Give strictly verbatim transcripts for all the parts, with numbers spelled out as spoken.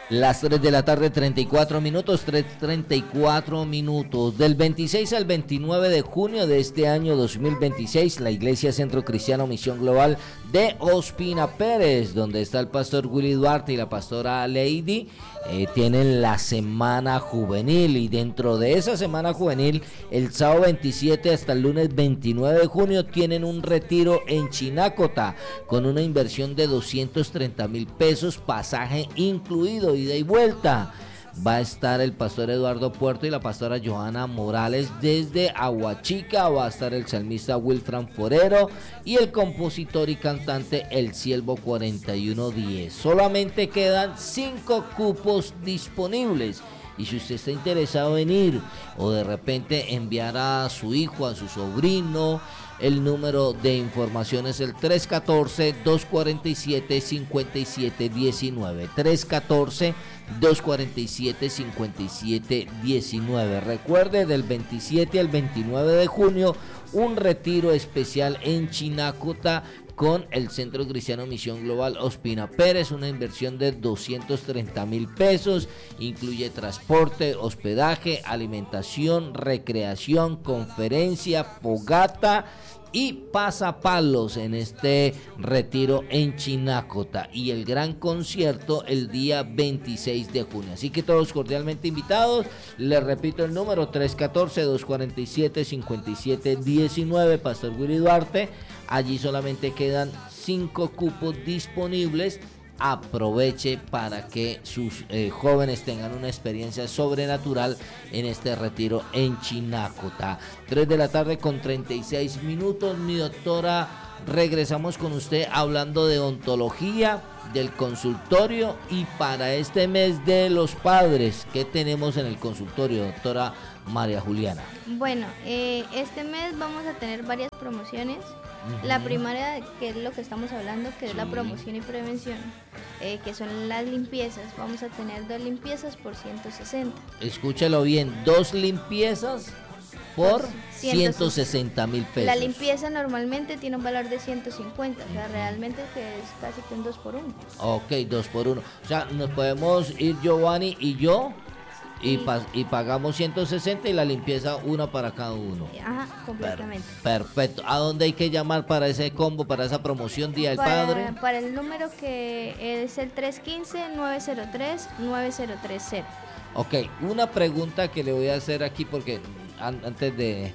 Las tres de la tarde, treinta y cuatro minutos, tres treinta y cuatro minutos. Del veintiséis al veintinueve de junio de este año dos mil veintiséis, la Iglesia Centro Cristiano Misión Global de Ospina Pérez, donde está el pastor Willy Duarte y la pastora Lady, eh, tienen la semana juvenil. Y dentro de esa semana juvenil, el sábado veintisiete hasta el lunes veintinueve de junio, tienen un retiro en Chinácota con una inversión de doscientos treinta mil pesos, pasaje incluido, ida y vuelta. Va a estar el pastor Eduardo Puerto y la pastora Johanna Morales desde Aguachica. Va a estar el salmista Wilfran Forero y el compositor y cantante El Ciervo cuarenta y uno diez. Solamente quedan cinco cupos disponibles. Y si usted está interesado en ir o de repente enviar a su hijo, a su sobrino, el número de información es el tres uno cuatro, dos cuatro siete, cinco siete uno nueve. tres uno cuatro, dos cuatro siete, cinco siete uno nueve. Recuerde, del veintisiete al veintinueve de junio, un retiro especial en Chinácota con el Centro Cristiano Misión Global Ospina Pérez, una inversión de doscientos treinta mil pesos, incluye transporte, hospedaje, alimentación, recreación, conferencia, fogata y pasapalos en este retiro en Chinácota, y el gran concierto el día veintiséis de junio. Así que todos cordialmente invitados. Les repito el número: tres uno cuatro, dos cuatro siete, cinco siete uno nueve. Pastor Willy Duarte. Allí solamente quedan cinco cupos disponibles. Aproveche para que sus eh, jóvenes tengan una experiencia sobrenatural en este retiro en Chinácota. tres de la tarde con treinta y seis minutos. Mi doctora, regresamos con usted hablando de ontología, del consultorio, y para este mes de los padres, ¿qué tenemos en el consultorio, doctora María Juliana? Bueno, eh, este mes vamos a tener varias promociones. Uh-huh. La primaria, que es lo que estamos hablando, que sí. es la promoción y prevención, eh, que son las limpiezas. Vamos a tener dos limpiezas por ciento sesenta. Escúchelo bien, dos limpiezas por ciento sesenta mil pesos. La limpieza normalmente tiene un valor de ciento cincuenta, o sea, realmente que es casi que un dos por uno. Ok, dos por uno. O sea, nos podemos ir Giovanni y yo y, pa- y pagamos ciento sesenta y la limpieza una para cada uno. Ajá, completamente. Per- perfecto. ¿A dónde hay que llamar para ese combo, para esa promoción Día del para, Padre? Para el número que es el tres uno cinco, nueve cero tres, nueve cero tres cero. Ok, una pregunta que le voy a hacer aquí porque an- antes de...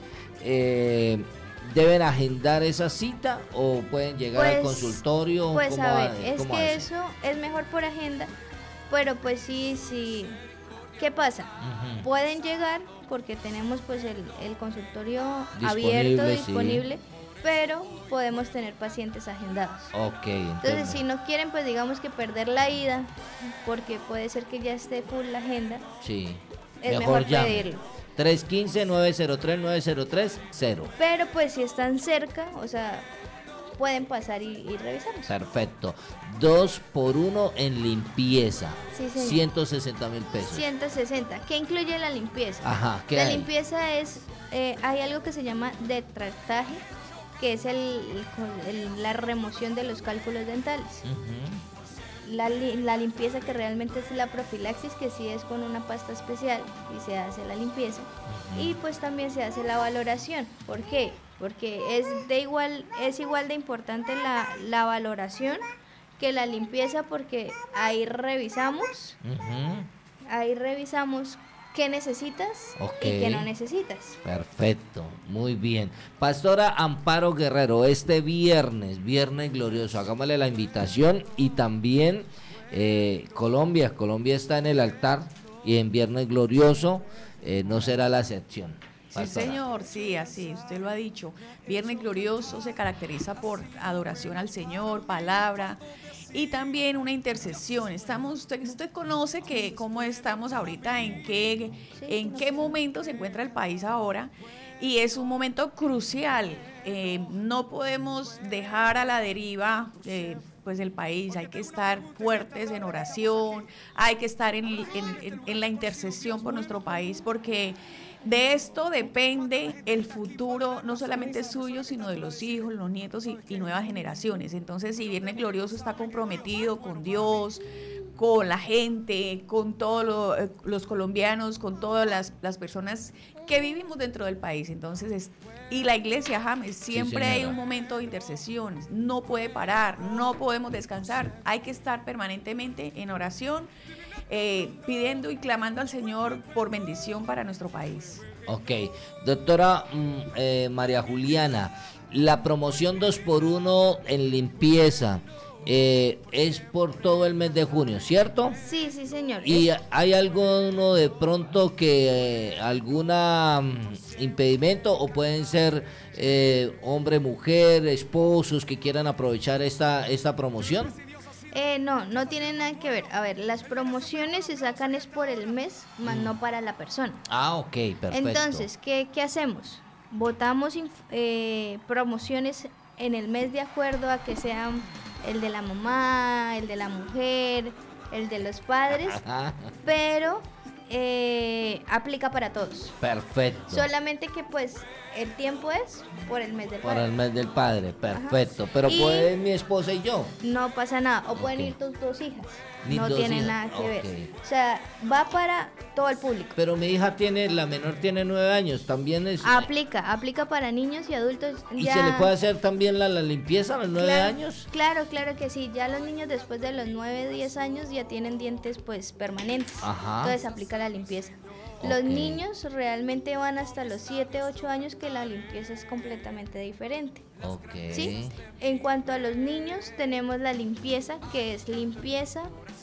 Eh, ¿Deben agendar esa cita o pueden llegar pues, al consultorio? Pues a ver, es que hace? eso es mejor por agenda, pero pues sí, sí. ¿Qué pasa? Uh-huh. Pueden llegar porque tenemos pues el, el consultorio disponible, abierto, disponible, sí. Pero podemos tener pacientes agendados. Ok, entonces si no quieren pues digamos que perder la ida, porque puede ser que ya esté full la agenda. Sí. Es mejor, mejor pedirlo. tres uno cinco, nueve cero tres, nueve cero tres cero. Pero pues si están cerca, o sea, pueden pasar y, y revisarlos. Perfecto. Dos por uno en limpieza. Sí, señor. ciento sesenta mil pesos. ciento sesenta. ¿Qué incluye la limpieza? Ajá, ¿qué La hay? limpieza es, eh, hay algo que se llama detractaje, que es el, el, el, la remoción de los cálculos dentales. Uh-huh. La, la limpieza, que realmente es la profilaxis, que sí es con una pasta especial y se hace la limpieza. Uh-huh. Y pues también se hace la valoración. ¿Por qué? Porque es de igual, es igual de importante la, la valoración que la limpieza, porque ahí revisamos, uh-huh. ahí revisamos qué necesitas okay. y qué no necesitas. Perfecto, muy bien. Pastora Amparo Guerrero, este viernes, viernes glorioso, hagámosle la invitación, y también eh, Colombia, Colombia está en el altar y en viernes glorioso eh, no será la excepción. Sí, señor, sí, así, usted lo ha dicho. Viernes glorioso se caracteriza por adoración al Señor, palabra y también una intercesión. Estamos, usted, usted conoce que cómo estamos ahorita, en qué, en qué momento se encuentra el país ahora, y es un momento crucial. Eh, no podemos dejar a la deriva eh, pues el país. Hay que estar fuertes en oración, hay que estar en, en, en, en la intercesión por nuestro país, porque de esto depende el futuro, no solamente suyo, sino de los hijos, los nietos y, y nuevas generaciones. Entonces, si Viernes Glorioso está comprometido con Dios, con la gente, con todos lo, eh, los colombianos, con todas las, las personas que vivimos dentro del país. Entonces, es, y la iglesia, James, siempre Sí, hay un momento de intercesión, no puede parar, no podemos descansar, hay que estar permanentemente en oración, eh, pidiendo y clamando al Señor por bendición para nuestro país. Ok, doctora mm, eh, María Juliana, la promoción dos por uno en limpieza eh, es por todo el mes de junio, ¿cierto? Sí, sí, señor. ¿Y Es- hay alguno de pronto que eh, alguna mm, impedimento o pueden ser eh, hombre, mujer, esposos que quieran aprovechar esta, esta promoción? eh, no, no tiene nada que ver. A ver, las promociones se sacan es por el mes, más no para la persona. Ah, ok, perfecto. Entonces, ¿qué, qué hacemos? Votamos inf- eh, promociones en el mes de acuerdo a que sean el de la mamá, el de la mujer, el de los padres, Ajá, pero eh, aplica para todos. perfecto. Solamente que pues el tiempo es por el mes del Para padre. el mes del padre, perfecto. Pero Y- puede mi esposa y yo. No pasa nada. O pueden Ok. ir tus dos hijas. Mis no dos tiene hijas, nada que ok. ver. O sea, va para todo el público. Pero mi hija tiene, la menor tiene nueve años, también es... Aplica, aplica para niños y adultos. ¿Y ya- se le puede hacer también la, la limpieza a los nueve Claro, años? Claro, claro que sí. Ya los niños después de los nueve, diez años ya tienen dientes pues permanentes. Ajá. Entonces aplica la limpieza. Los Ok. niños realmente van hasta los siete, ocho años que la limpieza es completamente diferente. Ok. ¿Sí? En cuanto a los niños, tenemos la limpieza, que es limpieza,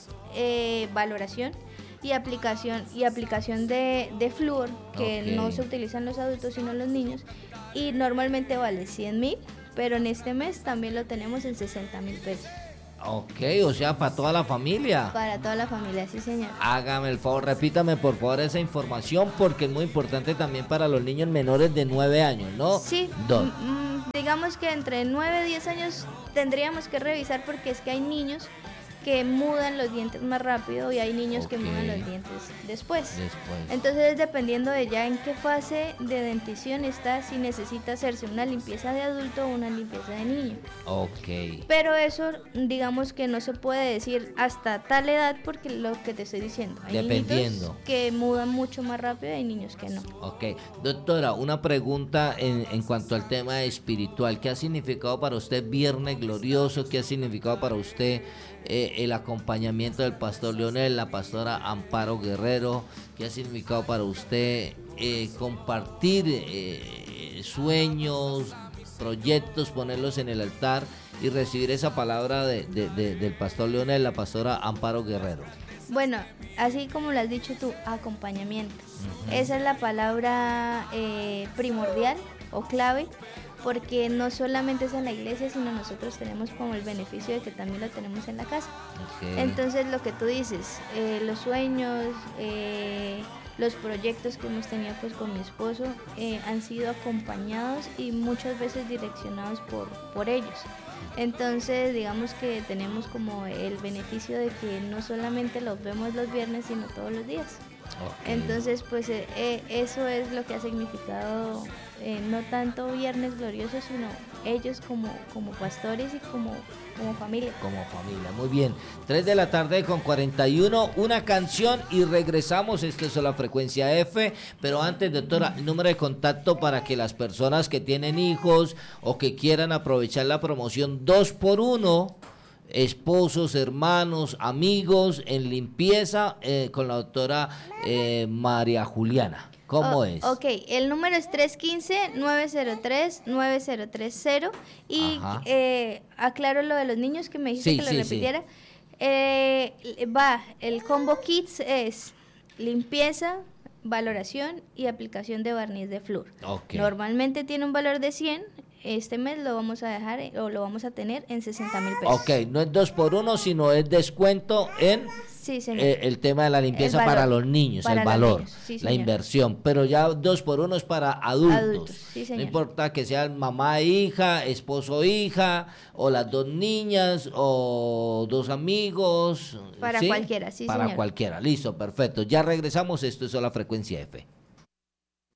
eh, valoración y aplicación y aplicación de, de flúor, que Ok. no se utilizan los adultos sino los niños, y normalmente vale cien mil, pero en este mes también lo tenemos en sesenta mil pesos. Ok, o sea, para toda la familia. Para toda la familia, sí señor. Hágame el favor, repítame por favor esa información porque es muy importante también para los niños menores de nueve años, ¿no? Sí, Don. mm, mm, digamos que entre nueve y diez años tendríamos que revisar porque es que hay niños que mudan los dientes más rápido y hay niños que Ok. mudan los dientes después. Después. Entonces, dependiendo de ya en qué fase de dentición está, si necesita hacerse una limpieza de adulto o una limpieza de niño. Ok. Pero eso, digamos que no se puede decir hasta tal edad porque lo que te estoy diciendo. Hay Dependiendo. niñitos que mudan mucho más rápido y hay niños que no. Ok, doctora, una pregunta en, en cuanto al tema espiritual. ¿Qué ha significado para usted Viernes Glorioso? ¿Qué ha significado para usted eh, el acompañamiento del pastor Leonel, la pastora Amparo Guerrero? ¿Qué ha significado para usted eh, compartir eh, sueños, proyectos, ponerlos en el altar y recibir esa palabra de, de- de- del pastor Leonel, la pastora Amparo Guerrero? Bueno, así como lo has dicho tú, acompañamiento. Esa es la palabra eh, primordial o clave, porque no solamente es en la iglesia, sino nosotros tenemos como el beneficio de que también lo tenemos en la casa. Ok. Entonces, lo que tú dices, eh, los sueños, eh, los proyectos que hemos tenido pues con mi esposo eh, han sido acompañados y muchas veces direccionados por, por ellos. Entonces, digamos que tenemos como el beneficio de que no solamente los vemos los viernes, sino todos los días. Ok. Entonces, pues eh, eh, eso es lo que ha significado eh, no tanto Viernes Glorioso, sino ellos como, como pastores y como, como familia. Como familia, muy bien. tres de la tarde con cuarenta y uno, una canción y regresamos. Esto es la frecuencia F. Pero antes, doctora, el número de contacto para que las personas que tienen hijos o que quieran aprovechar la promoción dos por uno, esposos, hermanos, amigos, en limpieza, eh, con la doctora eh, María Juliana. ¿Cómo Oh, es? Ok, el número es tres uno cinco, nueve cero tres, nueve cero tres cero y Ajá. eh, aclaro lo de los niños que me dijiste Sí, que lo sí, sí. repitiera. Eh, va, el combo kits es limpieza, valoración y aplicación de barniz de flúor. Ok. Normalmente tiene un valor de cien, este mes lo vamos a dejar eh, o lo vamos a tener en sesenta mil pesos. Ok, no es dos por uno, sino es descuento en Sí, señor. eh, el tema de la limpieza El valor. para los niños, Para el los valor, niños, sí, la señor. inversión. Pero ya dos por uno es para adultos. Adultos, sí, No señor. importa que sean mamá e hija, esposo e hija, o las dos niñas, o dos amigos. Para ¿sí? cualquiera, sí, Para señor. cualquiera, listo, perfecto. Ya regresamos, esto es la frecuencia F.